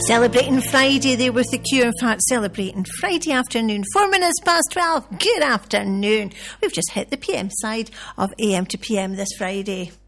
Celebrating Friday there with the Cure. In fact, celebrating Friday afternoon, 4 minutes past 12. Good afternoon. We've just hit the PM side of AM to PM this Friday.